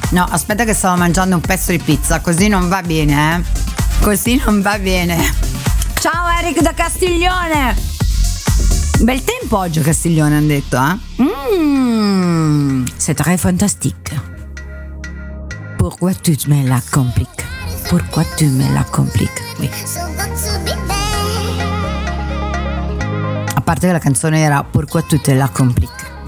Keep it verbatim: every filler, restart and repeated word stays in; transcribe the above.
No, aspetta che stavo mangiando un pezzo di pizza, così non va bene, eh. Così non va bene. Ciao Eric da Castiglione. Bel tempo oggi a Castiglione, hanno detto, eh. Mmm, c'est très fantastique. Pourquoi tu me la compliques? Pourquoi tu me la compliques? Oui. A parte che la canzone era Pourquoi tu te la compliques.